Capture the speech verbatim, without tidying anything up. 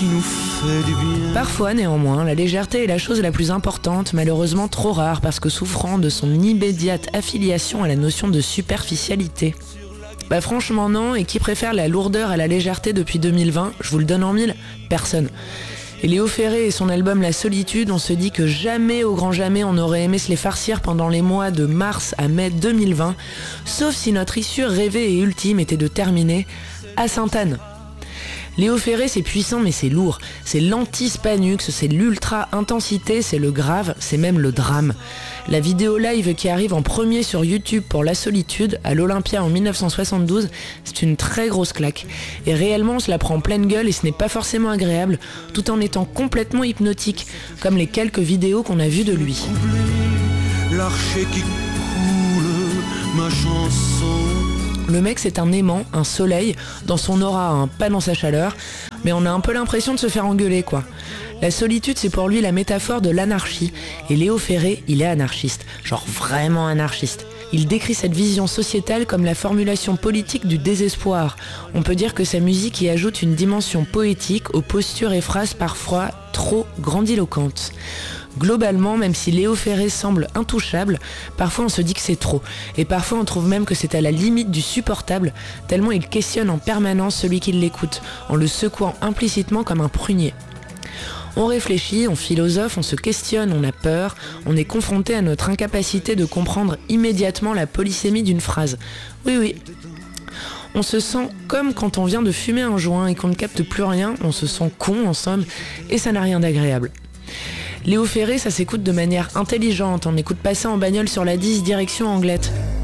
nous fait du bien. Parfois, néanmoins, la légèreté est la chose la plus importante, malheureusement trop rare parce que souffrant de son immédiate affiliation à la notion de superficialité. Bah franchement non, et qui préfère la lourdeur à la légèreté depuis deux mille vingt, je vous le donne en mille, personne. Et Léo Ferré et son album La Solitude, on se dit que jamais au grand jamais on aurait aimé se les farcir pendant les mois de mars à mai deux mille vingt, sauf si notre issue rêvée et ultime était de terminer à Sainte-Anne. Léo Ferré, c'est puissant mais c'est lourd, c'est l'anti-Spanux, c'est l'ultra-intensité, c'est le grave, c'est même le drame. La vidéo live qui arrive en premier sur YouTube pour La Solitude, à l'Olympia en dix-neuf cent soixante-douze, c'est une très grosse claque. Et réellement, on se la prend en pleine gueule et ce n'est pas forcément agréable, tout en étant complètement hypnotique, comme les quelques vidéos qu'on a vues de lui. L'archer qui coule, ma chanson. Le mec, c'est un aimant, un soleil, dans son aura, hein, pas dans sa chaleur, mais on a un peu l'impression de se faire engueuler, quoi. La solitude, c'est pour lui la métaphore de l'anarchie, et Léo Ferré, il est anarchiste, genre vraiment anarchiste. Il décrit cette vision sociétale comme la formulation politique du désespoir. On peut dire que sa musique y ajoute une dimension poétique aux postures et phrases parfois trop grandiloquentes. Globalement, même si Léo Ferré semble intouchable, parfois on se dit que c'est trop. Et parfois on trouve même que c'est à la limite du supportable, tellement il questionne en permanence celui qui l'écoute, en le secouant implicitement comme un prunier. On réfléchit, on philosophe, on se questionne, on a peur, on est confronté à notre incapacité de comprendre immédiatement la polysémie d'une phrase. Oui, oui. On se sent comme quand on vient de fumer un joint et qu'on ne capte plus rien, on se sent con en somme, et ça n'a rien d'agréable. Léo Ferré, ça s'écoute de manière intelligente, on n'écoute pas ça en bagnole sur la dix direction Anglette.